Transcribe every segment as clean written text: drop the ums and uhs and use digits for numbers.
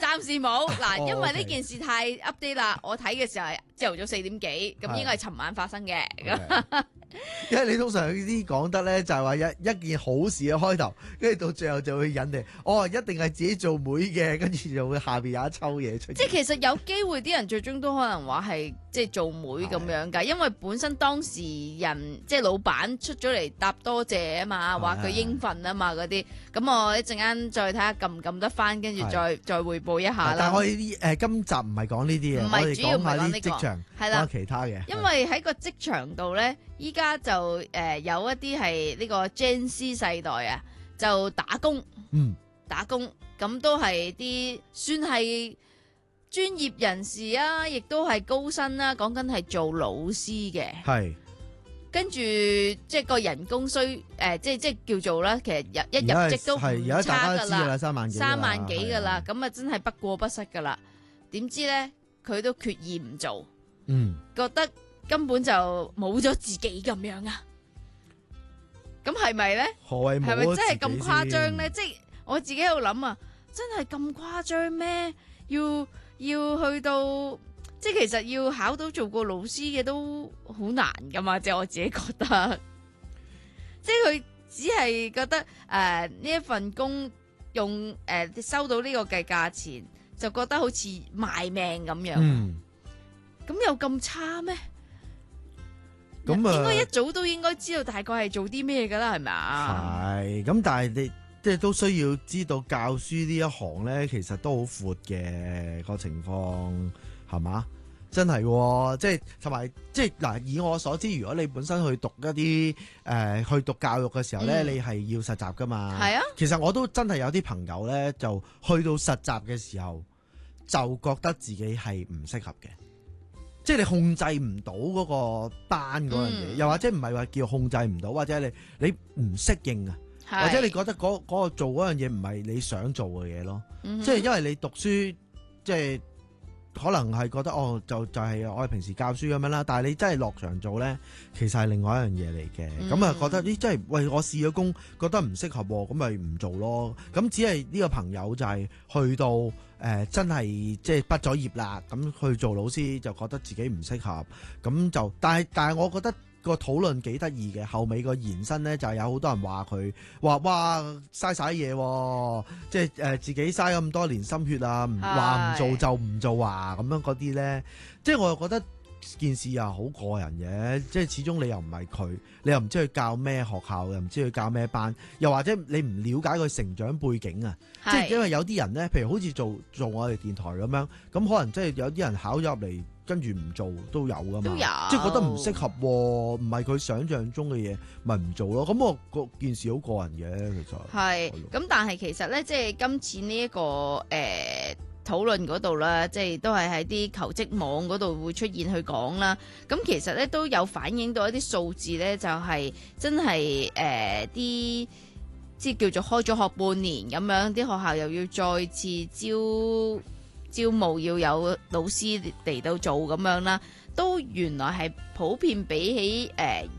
暫時冇嗱，因為呢件事太 update 啦。我睇嘅時候係朝頭早4點幾，咁應該係尋晚發生嘅。 因為你通常呢啲講得咧，就係話一件好事嘅開頭，跟住到最後就會引嚟，一定係自己做妹嘅，跟住就會下邊有一抽嘢出現。 即係其實有機會啲人最終都可能話係即係做妹咁樣㗎，因為本身當事人即係老闆出咗嚟答多謝啊嘛，話佢應份啊嘛嗰啲。咁我一陣間再睇下撳唔撳得翻，跟住再匯報一下啦。 但係我哋今集唔係講呢啲嘢，我哋講下啲職場， 係啦， 講其他嘅。 因為喺個職場度咧，依家就有一啲係呢個 Gen Z 世代啊，就打工，打工咁都係啲算係專業人士啊，亦都係高薪啦。講緊係做老師嘅， 係跟住即係個人工即係叫做啦，其實一入職都唔差噶啦，3萬幾噶啦，咁啊真係不過不失噶啦。點知咧佢都決意唔做，覺得根本就冇咗自己咁樣啊！咁係咪咧？係咪真係咁誇張咧？即係我自己喺度諗啊，真係咁誇張咩？要去到即係其實要考到做個老師嘅都好難噶嘛？即係我自己覺得，即係佢只係覺得呢一份工用收到呢個嘅價錢，就覺得好似賣命咁樣。咁有咁差咩？應該一早都應該知道大概係做啲咩噶啦，係咪啊？ 係咁，但係你即係都需要知道教書呢一行咧，其實都好闊嘅個情況，係嘛？真係即係同埋即係嗱，以我所知，如果你本身去讀一啲去讀教育嘅時候咧，你係要實習噶嘛？係啊。其實我都真係有啲朋友咧，就去到實習嘅時候，就覺得自己係唔適合嘅。即係你控制唔到嗰個班嗰樣嘢，又或者唔係話叫控制唔到，或者你唔適應啊，或者你覺得嗰個做嗰樣嘢唔係你想做嘅嘢咯。即係因為你讀書，即係可能係覺得就係我哋平時教書咁樣啦。但係你真係落場做咧，其實係另外一樣嘢嚟嘅。咁啊覺得真係喂，我試咗工覺得唔適合，咁咪唔做咯。咁只係呢個朋友就係去到。真係即係畢咗業啦，咁去做老師就覺得自己唔適合，咁就但係我覺得個討論幾得意嘅，後尾個延伸咧就係有好多人話佢話哇嘥晒嘢，即係自己嘥咁多年心血啊，話唔做就唔做啊，咁樣嗰啲咧，即係我又覺得件事又好個人嘅，即係始終你又唔係佢，你又唔知佢教咩學校，又唔知佢教咩班，又或者你唔了解佢成長背景啊，即係因為有啲人咧，譬如好似做我哋電台咁樣，咁可能即係有啲人考咗入嚟，跟住唔做都有噶嘛，即係覺得唔適合，唔係佢想象中嘅嘢，咪唔做咯。咁我件事好個人嘅，其實係咁，但係其實咧，即係今次呢一個討論嗰度啦，即係都係喺啲求職網嗰度會出現去講啦。咁其實咧都有反映到一啲數字咧，就係真係啲即係叫做開咗學半年咁樣，啲學校又要再次招募要有老師嚟到做咁樣啦，都原來係普遍比起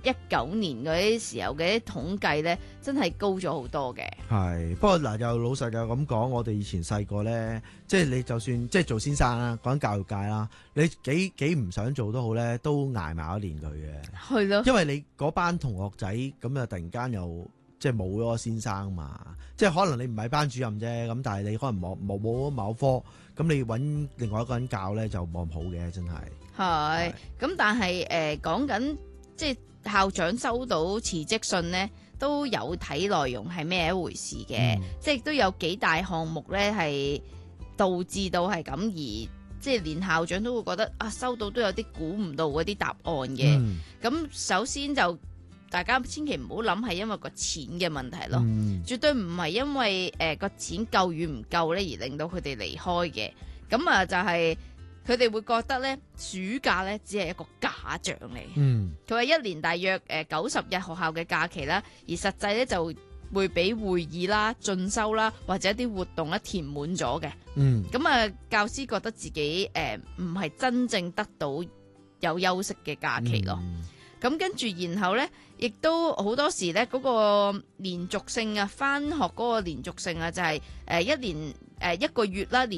19年嗰啲時候嘅統計咧，真係高咗好多嘅。 係，不過嗱又老實又咁講，我哋以前細個咧，即係你就算即係做先生啦，講緊教育界啦，你幾唔想做都好咧，都捱埋一年佢嘅。係咯，因為你嗰班同學仔咁啊，突然間又即係冇咗個先生嘛，即係可能你唔係班主任啫，咁但係你可能冇某科，咁你揾另外一個人教咧就冇咁好嘅，真係。係，咁但係講緊即係校長收到辭職信咧，都有睇內容係咩一回事嘅，即係都有幾大項目咧係導致到係咁，而即係連校長都會覺得啊，收到都有啲估唔到嗰啲答案嘅。咁首先就大家千祈唔好諗係因為個錢嘅問題咯，絕對唔係因為個錢夠與唔夠咧而令到佢哋離開嘅。咁啊就係佢哋會覺得咧暑假咧只係一個假象嚟。佢話一年大約90日學校嘅假期啦，而實際咧就會俾會議啦、進修啦或者一啲活動咧填滿咗嘅。咁啊教師覺得自己唔係真正得到有休息嘅假期咯。咁跟住然後咧，亦都好多時咧嗰個連續性啊，返學嗰個連續性啊，就係一年一個月啦。